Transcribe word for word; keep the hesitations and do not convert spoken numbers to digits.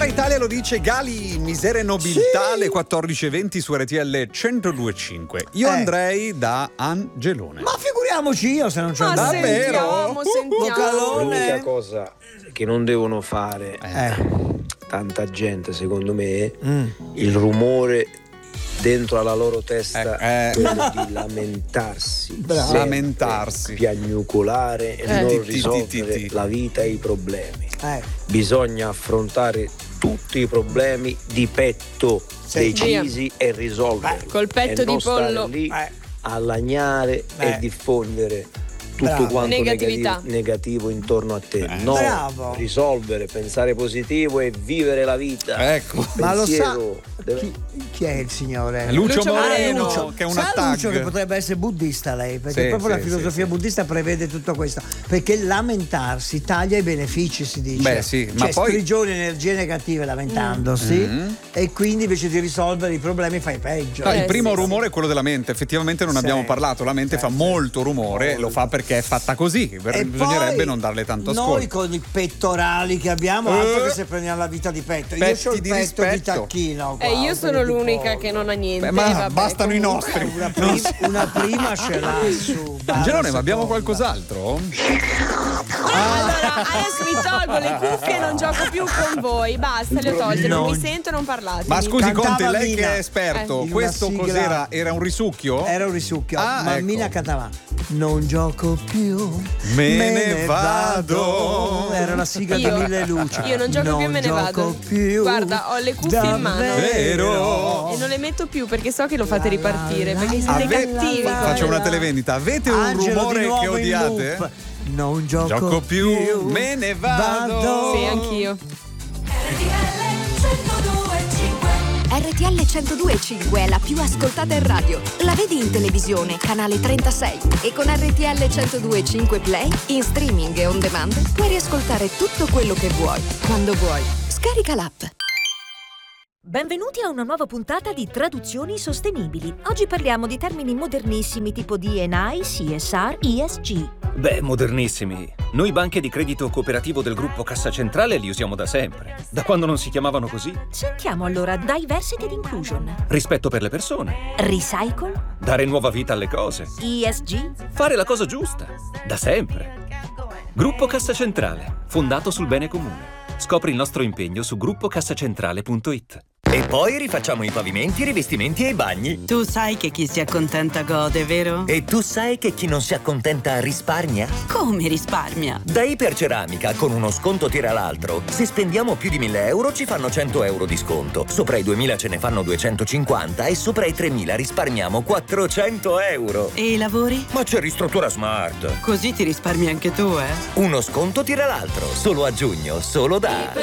Italia lo dice Gali, Misere Nobiltà, alle quattordici e venti su R T L centodue e cinque. Io Eh. andrei da Angelone. Ma figuriamoci io se non c'è Ma andato. sentiamo, sentiamo. Vocalone. L'unica cosa che non devono fare Eh. tanta gente, secondo me, Mm. il rumore dentro alla loro testa, Eh, eh. quello di lamentarsi, Bravo. sempre, Lamentarsi. piagnucolare e Eh. non Ti, ti, ti, risolvere ti, ti. la vita e i problemi. Eh. Bisogna affrontare tutti i problemi di petto, Sì. decisi e risolverli. Col petto e non di pollo. stare lì Eh. a lagnare Eh. e diffondere tutto Bravo. quanto Negatività. negativo, negativo intorno a te. Eh. No, Bravo. risolvere, pensare positivo e vivere la vita. Ecco. Ma lo sa Pensiero deve- chi, chi è il signore? Lucio, Lucio Moreno, Moreno. che è una Sa tag. Lucio che potrebbe essere buddista lei, perché Sì, proprio sì, la filosofia sì, sì. buddista prevede tutto questo, perché lamentarsi taglia i benefici, si dice. Beh, sì, ma cioè, poi- sprigioni energie negative lamentandosi Mm. e quindi invece di risolvere i problemi fai peggio. No, Eh, il primo sì, rumore è quello della mente, effettivamente non Sì. abbiamo parlato, la mente Sì, fa sì. molto rumore, lo fa perché è fatta così, per- E bisognerebbe poi non darle tanto noi ascolto. con i pettorali che abbiamo, Eh. altro che se prendiamo la vita di petto. Io Petti ho il di petto di rispetto. tacchino. Eh, qua, io sono quello di l'unica pollo. che non ha niente. Beh, ma vabbè, bastano i comunque. nostri. Una, prim- una prima ce l'ha su. Angelone, ma abbiamo seconda. qualcos'altro? Allora, adesso mi tolgo le cuffie e non gioco più con voi. Basta, le ho tolte, non No. mi sento, non parlate. Ma scusi Cantava Conte, lei Mina. che è esperto, Eh, in una questo sigla- cos'era? Era un risucchio? Era un risucchio, Ah, ma ecco. Mina cantava non gioco più, Me ne vado. Era la sigla Io- di Mille Luci. Io non gioco più e me ne gioco vado. più, Guarda, ho le cuffie in mano. davvero. E non le metto più perché so che lo fate La, ripartire. la, Perché la, siete Ave- cattivi. la, la, Faccio una la. televendita. Avete un Angelo di rumore nuovo che in odiate? loop. Non gioco, Gioco più, me ne vado. Sì, anch'io. R T L centodue e cinque è la più ascoltata in radio. La vedi in televisione, canale trentasei. E con R T L centodue e cinque Play, in streaming e on demand, puoi riascoltare tutto quello che vuoi, quando vuoi. Scarica l'app. Benvenuti a una nuova puntata di Traduzioni Sostenibili. Oggi parliamo di termini modernissimi tipo D and I, C S R, E S G. Beh, modernissimi. Noi banche di credito cooperativo del gruppo Cassa Centrale li usiamo da sempre. Da quando non si chiamavano così. Sentiamo allora Diversity and Inclusion, Rispetto per le persone. Recycle, Dare nuova vita alle cose. E S G. Fare la cosa giusta. Da sempre. Gruppo Cassa Centrale. Fondato sul bene comune. Scopri il nostro impegno su gruppo cassacentrale punto it. E poi rifacciamo i pavimenti, i rivestimenti e i bagni. Tu sai che chi si accontenta gode, vero? E tu sai che chi non si accontenta risparmia? Come risparmia? Da Iperceramica, con uno sconto tira l'altro. Se spendiamo più di mille euro ci fanno cento euro di sconto. Sopra i duemila ce ne fanno duecentocinquanta e sopra i tremila risparmiamo quattrocento euro. E i lavori? Ma c'è Ristruttura Smart. Così ti risparmi anche tu, eh? Uno sconto tira l'altro. Solo a giugno, solo da